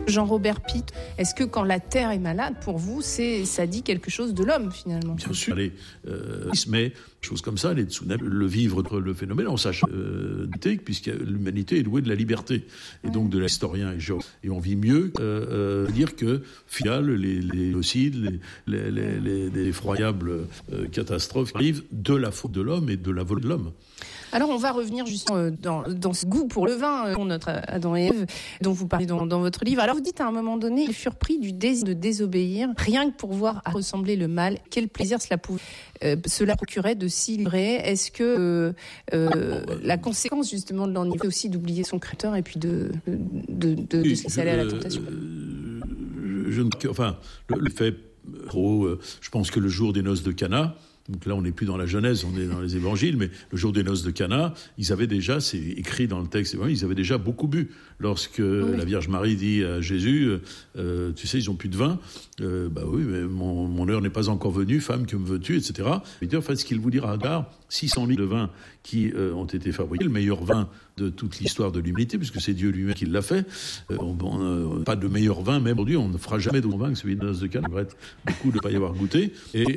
Jean-Robert Pitt, est-ce que quand la Terre est malade, pour vous, ça dit quelque chose de l'homme, finalement ? Bien sûr, mais chose comme ça, les tsunamis, le vivre, le phénomène, on sache puisque l'humanité est douée de la liberté, et donc de l'historien et on vit mieux dire que, finalement, les génocides, les effroyables catastrophes arrivent de la faute de l'homme et de la volonté de l'homme. Alors, on va revenir justement dans ce goût pour le vin, pour notre Adam et Ève, dont vous parlez dans votre livre. Alors, vous dites à un moment donné, ils furent pris du désir de désobéir, rien que pour voir à ressembler le mal. Quel plaisir cela procurait de s'y livrer. Est-ce que la conséquence, justement, de l'ennui, c'est aussi d'oublier son créateur et puis de se laisser aller à la tentation ? Le fait, je pense que le jour des noces de Cana, donc là, on n'est plus dans la Genèse, on est dans les évangiles, mais le jour des noces de Cana, ils avaient déjà, c'est écrit dans le texte, ils avaient déjà beaucoup bu. Lorsque la Vierge Marie dit à Jésus, tu sais, ils n'ont plus de vin, oui, mais mon heure n'est pas encore venue, femme, que me veux-tu, etc. Et en fait, ce qu'il vous dira, 600 000 de vins qui ont été fabriqués, le meilleur vin de toute l'histoire de l'humanité, puisque c'est Dieu lui-même qui l'a fait. Pas de meilleur vin, même aujourd'hui, on ne fera jamais de bon vin que celui de noces de Cana. On regrette beaucoup de ne pas y avoir goûté. Et